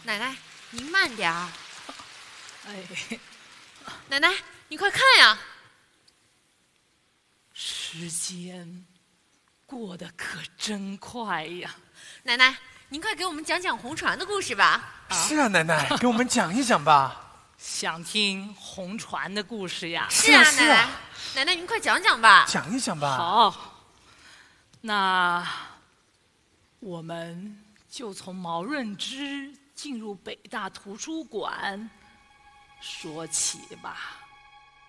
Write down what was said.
奶奶，您慢点儿。 哎， 奶奶，你快看呀！ 时间过得可真快呀！ 奶奶，您快给我们讲讲红船的故事吧。 是啊，奶奶，给我们讲一讲吧。 想听红船的故事呀？ 是啊，奶奶，奶奶您快讲讲吧。 讲一讲吧。 好，那我们就从毛润之进入北大图书馆说起吧。